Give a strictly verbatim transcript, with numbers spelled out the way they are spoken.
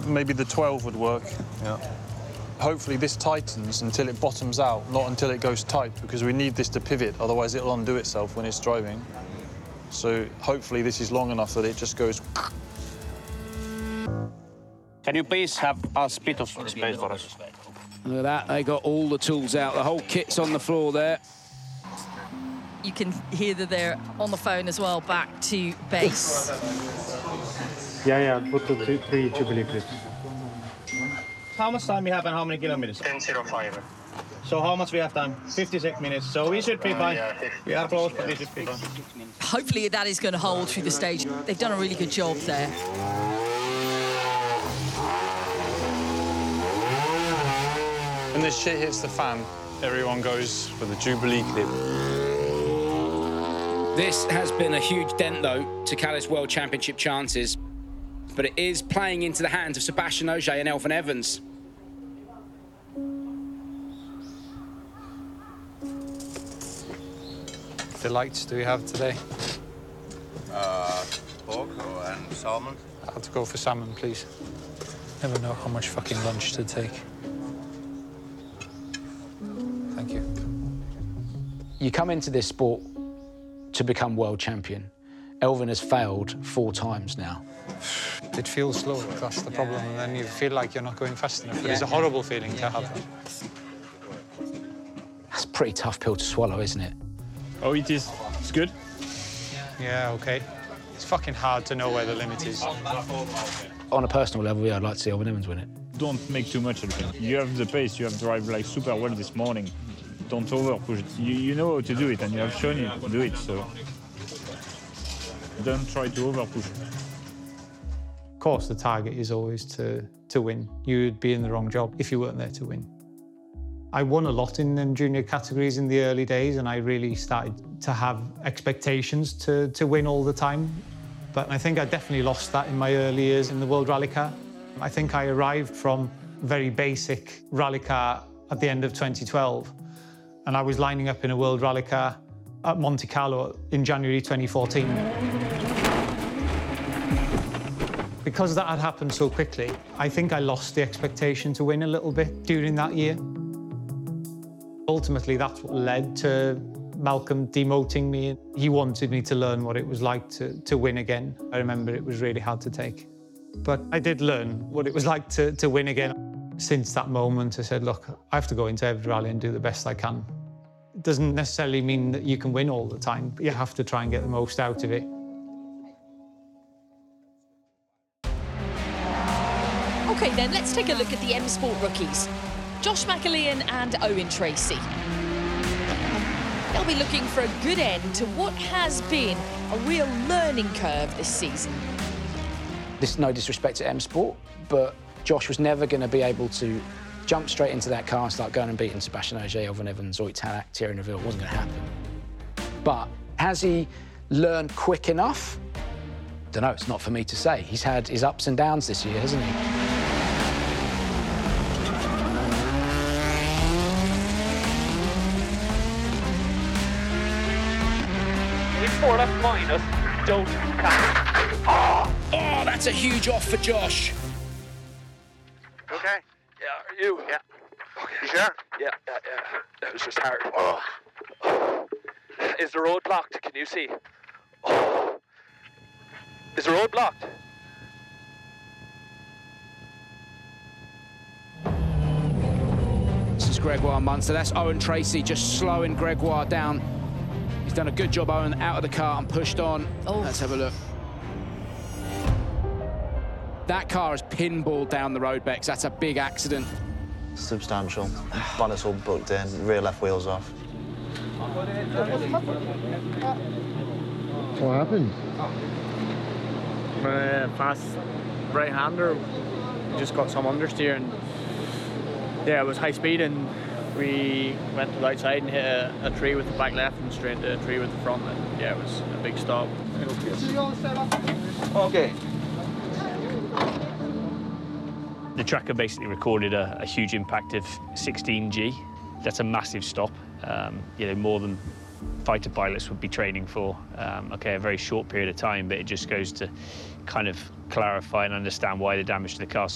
maybe the twelve would work. Yeah. Hopefully this tightens until it bottoms out, not until it goes tight, because we need this to pivot, otherwise it'll undo itself when it's driving. So hopefully this is long enough that it just goes... Can you please have a bit of space for us? Look at that, they got all the tools out. The whole kit's on the floor there. You can hear that they're on the phone as well, back to base. Yeah, yeah, put the two, three Jubilee clips. How much time we have and how many kilometers? ten oh five. So how much we have time? fifty-six minutes. So we should be fine. Uh, yeah, we are close, but we should be fine. Hopefully that is going to hold through the stage. They've done a really good job there. When this shit hits the fan, everyone goes for the Jubilee clip. This has been a huge dent, though, to Calais World Championship chances. But it is playing into the hands of Sebastian Ogier and Elfyn Evans. The lights do we have today? Uh, pork and salmon. I'll have to go for salmon, please. Never know how much fucking lunch to take. Thank you. You come into this sport to become world champion. Elfyn has failed four times now. It feels slow, that's the problem, and then you feel like you're not going fast enough. It's a horrible feeling to have that. That's a pretty tough pill to swallow, isn't it? Oh, it is. It's good. Yeah, OK. It's fucking hard to know where the limit is. On a personal level, yeah, I'd like to see Elfyn Evans win it. Don't make too much of it. You have the pace, you have drive like super well this morning. Don't over-push it. You, you know how to do it, and you have shown you to do it, so don't try to over-push it. Of course, the target is always to, to win. You'd be in the wrong job if you weren't there to win. I won a lot in um, junior categories in the early days, and I really started to have expectations to, to win all the time. But I think I definitely lost that in my early years in the World Rally Car. I think I arrived from very basic rally car at the end of twenty twelve, and I was lining up in a World Rally Car at Monte Carlo in January twenty fourteen. Because that had happened so quickly, I think I lost the expectation to win a little bit during that year. Ultimately, that's what led to Malcolm demoting me. He wanted me to learn what it was like to, to win again. I remember it was really hard to take. But I did learn what it was like to, to win again. Since that moment, I said, look, I have to go into every rally and do the best I can. It doesn't necessarily mean that you can win all the time, but you have to try and get the most out of it. OK, then, let's take a look at the M Sport rookies. Josh McAlean and Owen Tracy. They'll be looking for a good end to what has been a real learning curve this season. This is no disrespect to M Sport, but Josh was never going to be able to jump straight into that car and start going and beating Sebastian Ogier, Elfyn Evans, Ott Tänak, Thierry Neuville. It wasn't going to happen. But has he learned quick enough? Don't know, it's not for me to say. He's had his ups and downs this year, hasn't he? Four left minus, don't catch. Oh, oh, that's a huge off for Josh. Okay. Yeah, are you? Yeah. Okay. You sure? Yeah, yeah, yeah. That was just hard. Oh. Is the road blocked? Can you see? Oh. Is the road blocked? This is Gregoire Munster. That's Owen Tracy just slowing Gregoire down. He's done a good job, Owen, out of the car and pushed on. Oh. Let's have a look. That car has pinballed down the road, Bex. That's a big accident. Substantial. Bonnet's all booked in, rear left wheel's off. What happened? Uh, fast right-hander just got some understeer, and yeah, it was high speed, and we went to the outside and hit a, a tree with the back left and straight into a tree with the front, and yeah, it was a big stop. Okay. The tracker basically recorded a, a huge impact of sixteen G. That's a massive stop. Um, you know, more than fighter pilots would be training for. Um, okay, a very short period of time, but it just goes to kind of clarify and understand why the damage to the car.